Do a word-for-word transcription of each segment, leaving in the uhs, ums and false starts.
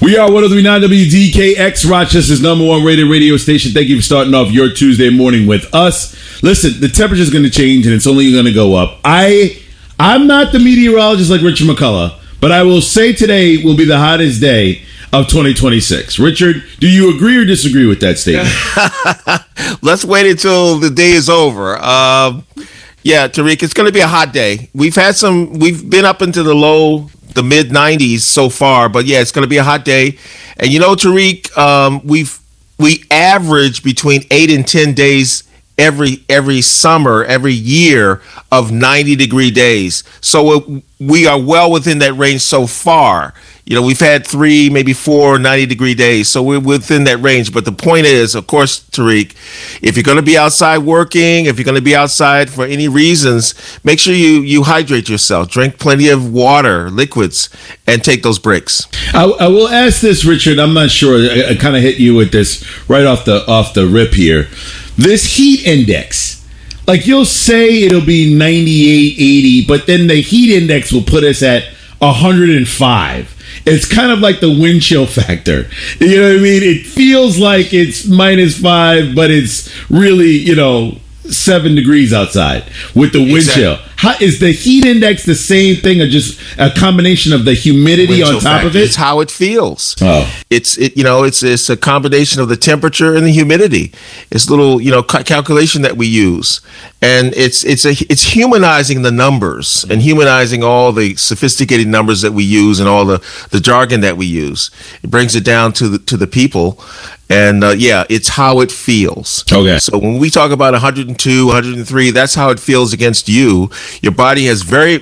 We are one oh three point nine W D K X, Rochester's number one rated radio station. Thank you for starting off your Tuesday morning with us. Listen, the temperature is going to change and it's only going to go up. I, I'm not the meteorologist like Richard McCullough, but I will say today will be the hottest day of twenty twenty-six. Richard, do you agree or disagree with that statement? Let's wait until the day is over. Um, yeah, Tariq, it's going to be a hot day. We've had some, we've been up into the low, the mid nineties so far, but yeah, it's going to be a hot day. And you know, Tariq, um, we've, we average between eight and ten days every, every summer, every year of ninety degree days. So it, we are well within that range so far. You know, we've had three, maybe four ninety degree days. So we're within that range. But the point is, of course, Tariq, if you're going to be outside working, if you're going to be outside for any reasons, make sure you, you hydrate yourself. Drink plenty of water, liquids, and take those breaks. I, I will ask this, Richard. I'm not sure. I, I kind of hit you with this right off the off the rip here. This heat index. Like, you'll say it'll be ninety-eight, eighty, but then the heat index will put us at one hundred five. It's kind of like the wind chill factor. You know what I mean? It feels like it's minus five, but it's really, you know, seven degrees outside with the wind Exactly. chill. How, is the heat index the same thing or just a combination of the humidity Wind on chill top factor. of it? It's how it feels. Oh. It's it you know it's it's a combination of the temperature and the humidity. It's a little you know ca- calculation that we use, and it's it's a it's humanizing the numbers and humanizing all the sophisticated numbers that we use and all the, the jargon that we use. It brings it down to the to the people. And uh, yeah, it's how it feels. Okay. So when we talk about one hundred two, one hundred three, that's how it feels against you. Your body has very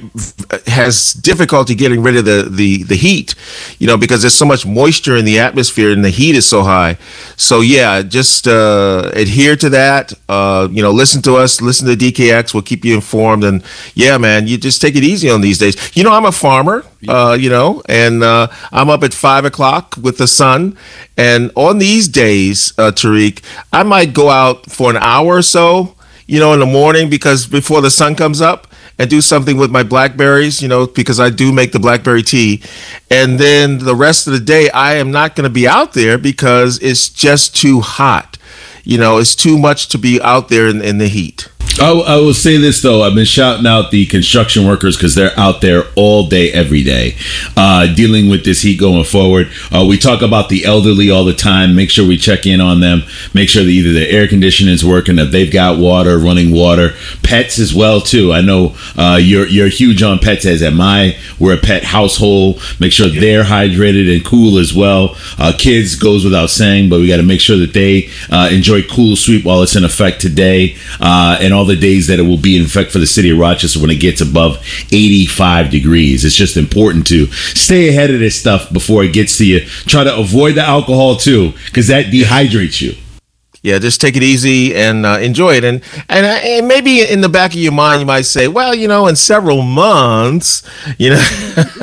has difficulty getting rid of the, the, the heat, you know, because there's so much moisture in the atmosphere and the heat is so high. So yeah, just uh, adhere to that. Uh, you know, listen to us, listen to D K X. We'll keep you informed. And yeah, man, you just take it easy on these days. You know, I'm a farmer, uh, you know, and uh, I'm up at five o'clock with the sun. And on these days, uh, Tariq, I might go out for an hour or so, you know, in the morning because before the sun comes up and do something with my blackberries, you know, because I do make the blackberry tea. And then the rest of the day, I am not going to be out there because it's just too hot. You know, it's too much to be out there in, in the heat. I, I will say this, though. I've been shouting out the construction workers because they're out there all day, every day, uh, dealing with this heat going forward. Uh, we talk about the elderly all the time. Make sure we check in on them. Make sure that either the air conditioning is working, that they've got water, running water. Pets as well, too. I know uh, you're you're huge on pets, as am I. We're a pet household. Make sure they're hydrated and cool as well. Uh, kids goes without saying, but we got to make sure that they uh, enjoy Cool Sweep while it's in effect today, uh, and all the days that it will be in effect for the city of Rochester when it gets above eighty-five degrees. It's just important to stay ahead of this stuff before it gets to you. Try to avoid the alcohol too, because that dehydrates you. Yeah, just take it easy and uh, enjoy it. And, and uh, and maybe in the back of your mind, you might say, well, you know, in several months, you know,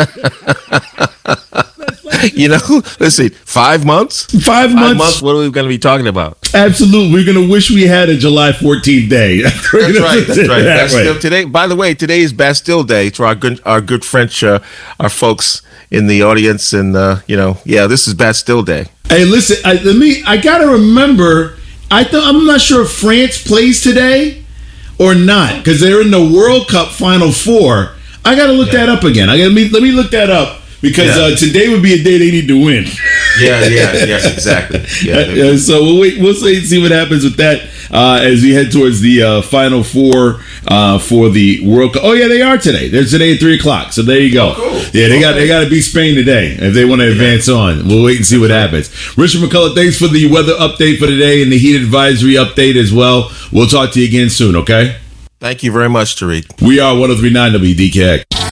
you know, let's see, five months? Five, Five months. months, what are we going to be talking about? Absolutely. We're going to wish we had a July fourteenth day. That's right. That's right. That way. Bastille, today, by the way, today is Bastille Day to our good, our good French, uh, our folks in the audience. And, uh, you know, yeah, this is Bastille Day. Hey, listen, I, let me, I got to remember, I th- I'm not sure if France plays today or not, because they're in the World Cup Final Four. I got to look Yeah. that up again. I got to let me look that up. Because Yeah. uh, today would be a day they need to win. Yeah, yeah, yes, exactly. Yeah. Uh, so we'll wait. We'll see, see what happens with that uh, as we head towards the uh, Final Four uh, for the World Cup. Oh yeah, they are today. They're today at three o'clock. So there you go. Oh, cool. Yeah, they Okay. got they got to beat Spain today if they want to advance on. We'll wait and see what happens. Richard McCullough, thanks for the weather update for today and the heat advisory update as well. We'll talk to you again soon. Okay. Thank you very much, Tariq. We are one oh three point nine W D K X.